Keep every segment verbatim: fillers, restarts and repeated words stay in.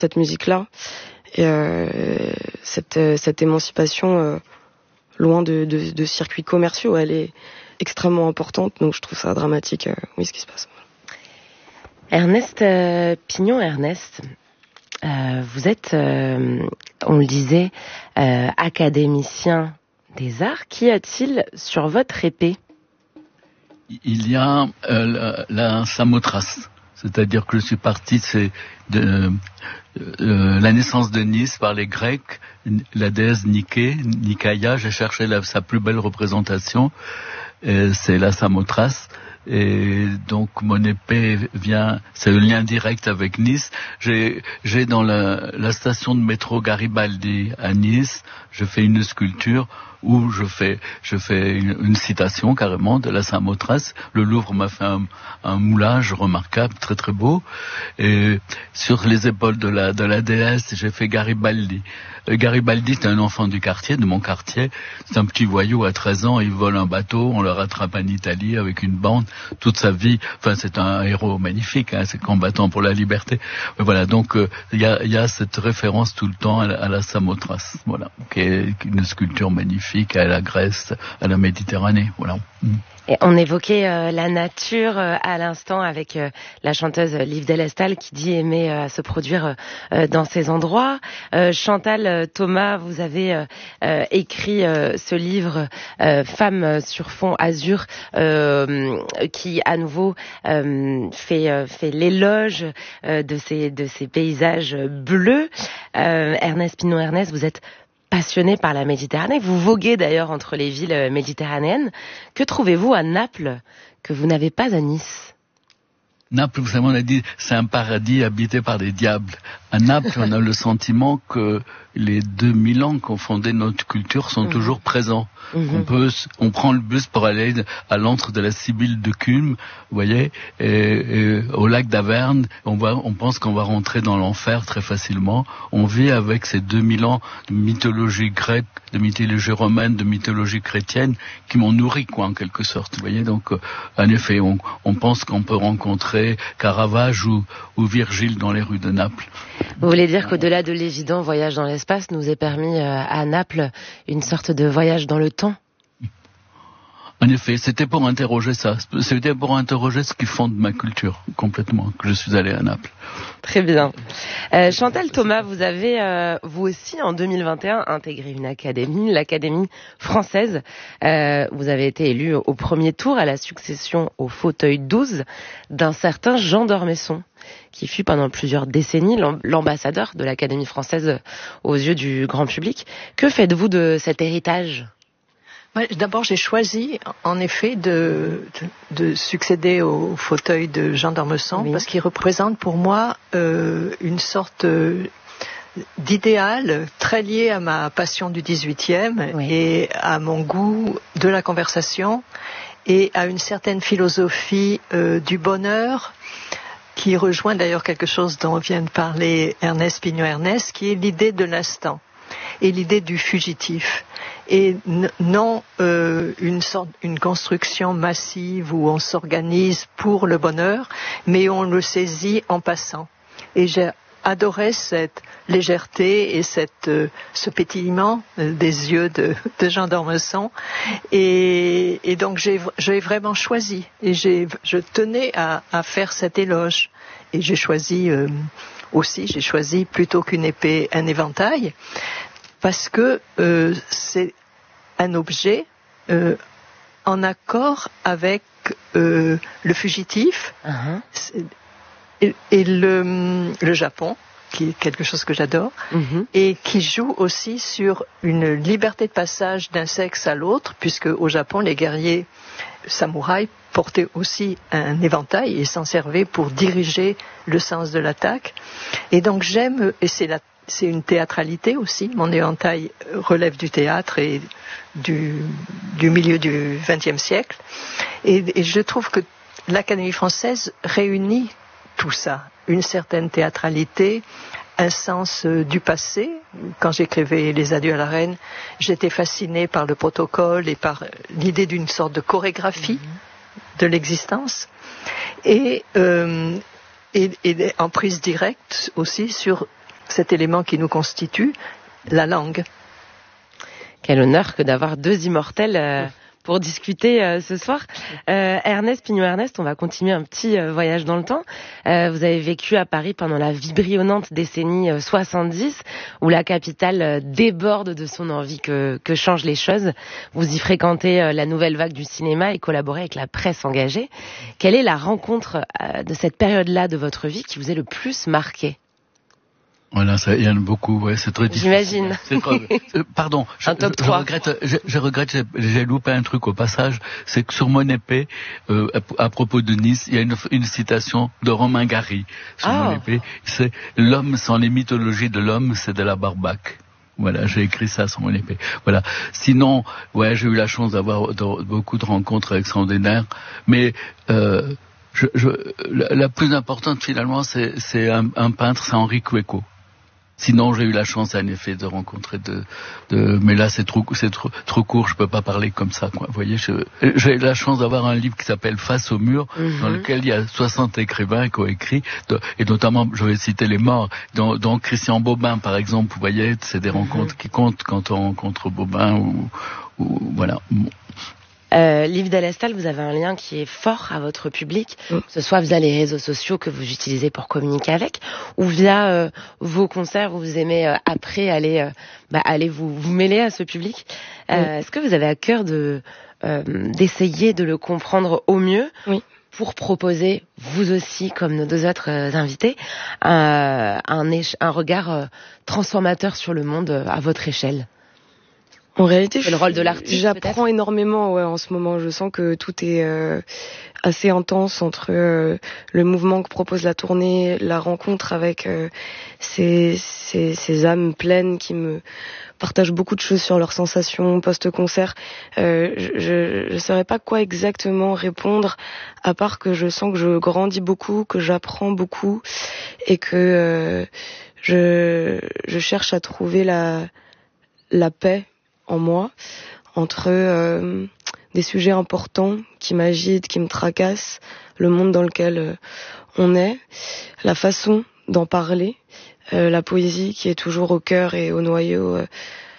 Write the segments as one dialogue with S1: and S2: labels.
S1: cette musique-là et euh, cette, cette émancipation euh, loin de, de, de circuits commerciaux, elle est extrêmement importante, donc je trouve ça dramatique, euh, oui, ce qui se passe.
S2: Ernest euh, Pignon, Ernest, euh, vous êtes, euh, on le disait, euh, académicien des arts. Qu'y a-t-il sur votre épée ?
S3: Il y a euh, la, la Samothrace, c'est-à-dire que je suis parti, c'est de euh, la naissance de Nice par les Grecs, la déesse Niké, Nikaya. J'ai cherché la, sa plus belle représentation, et c'est la Samothrace. Et donc mon épée vient, c'est le lien direct avec Nice. J'ai, j'ai dans la, la station de métro Garibaldi à Nice, je fais une sculpture où je fais, je fais une, une citation carrément de la Samothrace. Le Louvre m'a fait un, un moulage remarquable, très très beau. Et sur les épaules de la, de la déesse, j'ai fait Garibaldi. Euh, Garibaldi, c'est un enfant du quartier, de mon quartier. C'est un petit voyou à treize ans, il vole un bateau, on le rattrape en Italie avec une bande. Toute sa vie, enfin c'est un héros magnifique, hein, c'est combattant pour la liberté. Mais voilà, donc il euh, y, a, y a cette référence tout le temps à la, à la Samothrace, voilà, qui est une sculpture magnifique à la Grèce, à la Méditerranée, voilà. Mm.
S2: Et on évoquait euh, la nature euh, à l'instant avec euh, la chanteuse Liv Delestal qui dit aimer euh, se produire euh, dans ces endroits. Euh, Chantal euh, Thomas, vous avez euh, euh, écrit euh, ce livre euh, Femmes sur fond azur euh, qui à nouveau euh, fait, euh, fait l'éloge euh, de ces, de ces paysages bleus. Euh, Ernest Pignon, Ernest, vous êtes passionné par la Méditerranée. Vous voguez d'ailleurs entre les villes méditerranéennes. Que trouvez-vous à Naples que vous n'avez pas à Nice ?
S3: Naples, vous savez, on a dit, c'est un paradis habité par des diables. À Naples, on a le sentiment que les deux mille ans qu'ont fondé notre culture sont mmh. toujours présents. Mmh. On peut, on prend le bus pour aller à l'antre de la Sibylle de Culme, vous voyez, et, et au lac d'Averne. On va, on pense qu'on va rentrer dans l'enfer très facilement. On vit avec ces deux mille ans de mythologie grecque, de mythologie romaine, de mythologie chrétienne, qui m'ont nourri, quoi, en quelque sorte. Vous voyez, donc, euh, en effet, on, on pense qu'on peut rencontrer Caravage ou, ou Virgile dans les rues de Naples.
S2: Vous voulez dire qu'au-delà de l'évident voyage dans l'espace nous est permis euh, à Naples une sorte de voyage dans le temps ?
S3: En effet, c'était pour interroger ça. C'était pour interroger ce qui fonde ma culture, complètement, que je suis allé à Naples.
S2: Très bien. Euh, Chantal Thomas, vous avez, euh, vous aussi, en deux mille vingt et un, intégré une académie, l'Académie française. Euh, vous avez été élue au premier tour à la succession au fauteuil douze d'un certain Jean d'Ormesson, qui fut pendant plusieurs décennies l'ambassadeur de l'Académie française aux yeux du grand public. Que faites-vous de cet héritage ?
S4: Ouais, d'abord, j'ai choisi, en effet, de, de, de succéder au fauteuil de Jean d'Ormesson, oui. parce qu'il représente pour moi euh, une sorte d'idéal très lié à ma passion du dix-huitième oui. et à mon goût de la conversation et à une certaine philosophie euh, du bonheur qui rejoint d'ailleurs quelque chose dont vient de parler Ernest Pignon Ernest, qui est l'idée de l'instant et l'idée du fugitif. Et n- non euh, une sorte, une construction massive où on s'organise pour le bonheur, mais on le saisit en passant. Et j'ai adoré cette légèreté et cette, euh, ce pétillement euh, des yeux de, de Jean d'Ormesson. Et, et donc j'ai, j'ai vraiment choisi. Et j'ai, je tenais à, à faire cet éloge. Et j'ai choisi euh, aussi, j'ai choisi plutôt qu'une épée, un éventail. Parce que euh, c'est un objet euh, en accord avec euh, le fugitif uh-huh. et, et le, le Japon, qui est quelque chose que j'adore, uh-huh. et qui joue aussi sur une liberté de passage d'un sexe à l'autre, puisque au Japon, les guerriers samouraïs portaient aussi un éventail et s'en servaient pour diriger le sens de l'attaque. Et donc j'aime, et c'est la C'est une théâtralité aussi. Mon éventail relève du théâtre et du, du milieu du vingtième siècle. Et, et je trouve que l'Académie française réunit tout ça. Une certaine théâtralité, un sens du passé. Quand j'écrivais Les Adieux à la Reine, j'étais fascinée par le protocole et par l'idée d'une sorte de chorégraphie mmh. de l'existence. Et, euh, et, et en prise directe aussi sur cet élément qui nous constitue, la langue.
S2: Quel honneur que d'avoir deux immortels euh, pour discuter euh, ce soir. Euh, Ernest Pignon-Ernest, on va continuer un petit euh, voyage dans le temps. Euh, vous avez vécu à Paris pendant la vibrillonnante décennie euh, soixante-dix, où la capitale euh, déborde de son envie que, que changent les choses. Vous y fréquentez euh, la nouvelle vague du cinéma et collaborez avec la presse engagée. Quelle est la rencontre euh, de cette période-là de votre vie qui vous est le plus marquée ?
S3: Voilà, ça, il y en a beaucoup, ouais, c'est très difficile.
S2: J'imagine.
S3: C'est trop, pardon, je,
S2: un top
S3: je, je regrette, je, je regrette, j'ai, j'ai loupé un truc au passage, c'est que sur mon épée, euh, à, à propos de Nice, il y a une, une citation de Romain Gary sur oh. mon épée, c'est « L'homme sans les mythologies de l'homme, c'est de la barbaque ». Voilà, j'ai écrit ça sur mon épée. Voilà. Sinon, ouais, j'ai eu la chance d'avoir de, beaucoup de rencontres extraordinaires, mais euh, je, je, la, la plus importante finalement, c'est, c'est un, un peintre, c'est Henri Cueco. Sinon, j'ai eu la chance, en effet, de rencontrer de, de, mais là, c'est trop, c'est trop, trop court, je peux pas parler comme ça, quoi. Vous voyez, je, j'ai eu la chance d'avoir un livre qui s'appelle Face au mur, mm-hmm. dans lequel il y a soixante écrivains qui ont écrit, de, et notamment, je vais citer les morts, dont, dont Christian Bobin, par exemple, vous voyez, c'est des rencontres mm-hmm. qui comptent quand on rencontre Bobin ou, ou voilà.
S2: Euh, Liv Delestal, vous avez un lien qui est fort à votre public, mm. que ce soit via les réseaux sociaux que vous utilisez pour communiquer avec, ou via euh, vos concerts où vous aimez euh, après aller, euh, bah, aller vous, vous mêler à ce public. Euh, mm. Est-ce que vous avez à cœur de, euh, d'essayer de le comprendre au mieux
S1: oui.
S2: pour proposer, vous aussi, comme nos deux autres euh, invités, un, un, éche- un regard euh, transformateur sur le monde euh, à votre échelle ?
S1: En réalité,
S2: c'est le rôle de l'artiste.
S1: J'apprends peut-être énormément ouais, en ce moment. Je sens que tout est euh, assez intense entre euh, le mouvement que propose la tournée, la rencontre avec euh, ces, ces, ces âmes pleines qui me partagent beaucoup de choses sur leurs sensations post-concert. Euh, je ne saurais pas quoi exactement répondre, à part que je sens que je grandis beaucoup, que j'apprends beaucoup et que euh, je, je cherche à trouver la, la paix en moi, entre euh, des sujets importants qui m'agitent, qui me tracassent, le monde dans lequel euh, on est, la façon d'en parler, euh, la poésie qui est toujours au cœur et au noyau. Euh,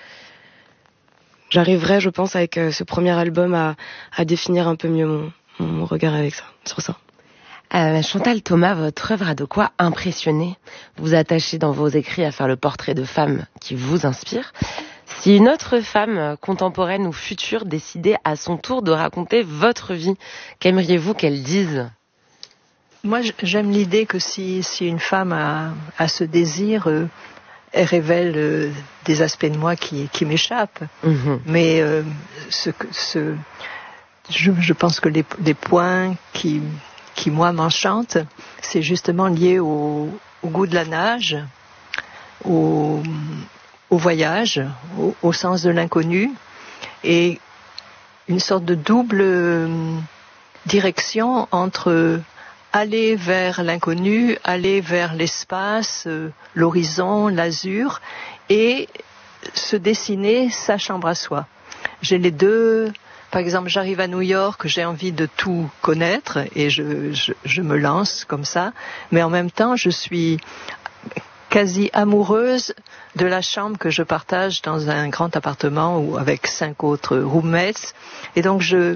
S1: j'arriverai, je pense, avec euh, ce premier album à, à définir un peu mieux mon, mon regard avec ça, sur ça.
S2: Euh, Chantal Thomas, votre œuvre a de quoi impressionner. Vous vous attachez dans vos écrits à faire le portrait de femmes qui vous inspirent. Si une autre femme contemporaine ou future décidait à son tour de raconter votre vie, qu'aimeriez-vous qu'elle dise ?
S4: Moi, j'aime l'idée que si, si une femme a, a ce désir, euh, elle révèle euh, des aspects de moi qui, qui m'échappent. Mmh. Mais euh, ce, ce, je, je pense que les, les points qui, qui, moi, m'enchantent, c'est justement lié au, au goût de la nage, au... au voyage, au, au sens de l'inconnu, et une sorte de double euh, direction entre aller vers l'inconnu, aller vers l'espace, euh, l'horizon, l'azur, et se dessiner sa chambre à soi. J'ai les deux. Par exemple, j'arrive à New York, j'ai envie de tout connaître, et je, je, je me lance comme ça, mais en même temps, je suis quasi amoureuse de la chambre que je partage dans un grand appartement ou avec cinq autres roommates. Et donc, je,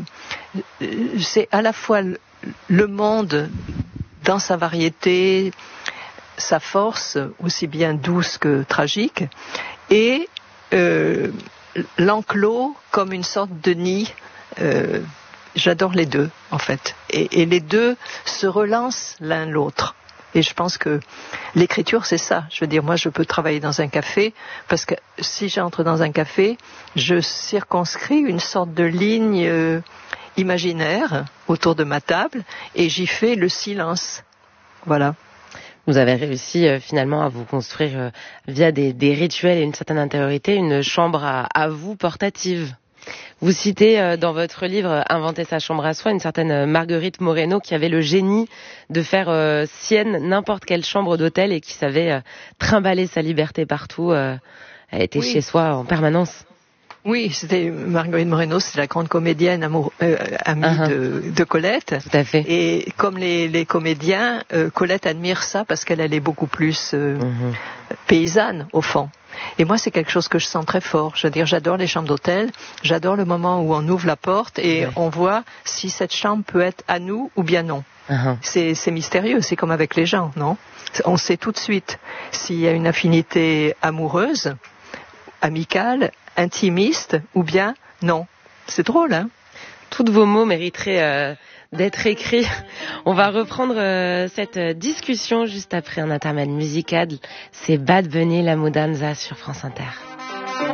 S4: c'est à la fois le monde dans sa variété, sa force, aussi bien douce que tragique, et euh, l'enclos comme une sorte de nid. Euh, j'adore les deux, en fait. Et, et les deux se relancent l'un l'autre. Et je pense que l'écriture, c'est ça. Je veux dire, moi, je peux travailler dans un café, parce que si j'entre dans un café, je circonscris une sorte de ligne euh, imaginaire autour de ma table, et j'y fais le silence. Voilà.
S2: Vous avez réussi euh, finalement à vous construire, euh, via des, des rituels et une certaine intériorité, une chambre à, à vous portative. Vous citez euh, dans votre livre « Inventer sa chambre à soi » une certaine euh, Marguerite Moreno qui avait le génie de faire euh, sienne n'importe quelle chambre d'hôtel et qui savait euh, trimballer sa liberté partout. Euh, elle était oui. chez soi en permanence.
S4: Oui, c'était Marguerite Moreno, c'est la grande comédienne amour, euh, amie uh-huh. de, de Colette.
S2: Tout à fait.
S4: Et comme les, les comédiens, euh, Colette admire ça parce qu'elle elle est beaucoup plus euh, uh-huh. paysanne au fond. Et moi, c'est quelque chose que je sens très fort. Je veux dire, j'adore les chambres d'hôtel. J'adore le moment où on ouvre la porte et ouais. on voit si cette chambre peut être à nous ou bien non. Uh-huh. C'est, c'est mystérieux. C'est comme avec les gens, non? On sait tout de suite s'il y a une affinité amoureuse, amicale, intimiste ou bien non. C'est drôle, hein?
S2: Tous vos mots mériteraient euh, d'être écrits. On va reprendre euh, cette discussion juste après un intermède musical. C'est Bad Bunny, La Mudanza sur France Inter.